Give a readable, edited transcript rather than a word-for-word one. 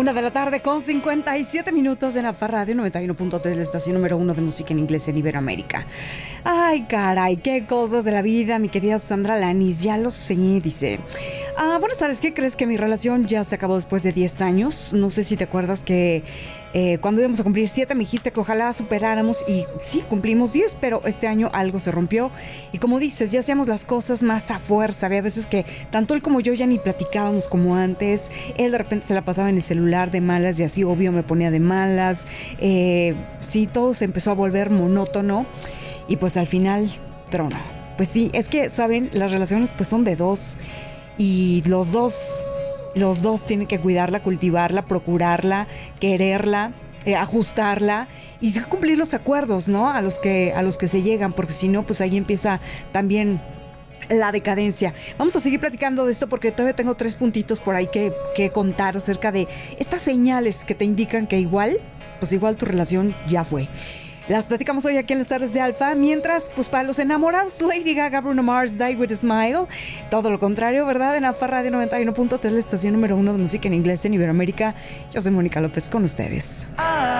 1 de la tarde con 57 minutos en AFA Radio 91.3, la estación número 1 de música en inglés en Iberoamérica. Ay, caray, qué cosas de la vida, mi querida Sandra Lanis, ya lo sé, dice. Buenas tardes, ¿qué crees? Que mi relación ya se acabó después de 10 años. No sé si te acuerdas que cuando íbamos a cumplir 7 me dijiste que ojalá superáramos, y sí, cumplimos 10, pero este año algo se rompió. Y como dices, ya hacíamos las cosas más a fuerza. Había veces que tanto él como yo ya ni platicábamos como antes. Él de repente se la pasaba en el celular de malas y así, obvio, me ponía de malas. Sí, todo se empezó a volver monótono y pues al final tronó. Pues sí, es que, ¿saben? Las relaciones pues son de dos y los dos tienen que cuidarla, cultivarla, procurarla, quererla, ajustarla y cumplir los acuerdos, ¿no? A los que se llegan, porque si no, pues ahí empieza también la decadencia. Vamos a seguir platicando de esto porque todavía tengo 3 puntitos por ahí que contar acerca de estas señales que te indican que igual tu relación ya fue. Las platicamos hoy aquí en las tardes de Alfa. Mientras, pues para los enamorados, Lady Gaga, Bruno Mars, Die With A Smile. Todo lo contrario, ¿verdad? En AFA Radio 91.3, la estación número 1 de música en inglés en Iberoamérica. Yo soy Mónica López con ustedes.